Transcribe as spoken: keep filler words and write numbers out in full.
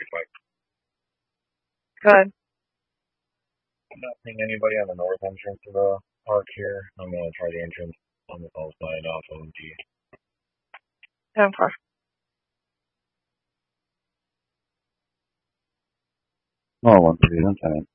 forty-five. Good. I'm not seeing anybody on the north entrance of the park here. I'm going to try the entrance on the south side off of G. ten four. Oh, one thirty, Lieutenant.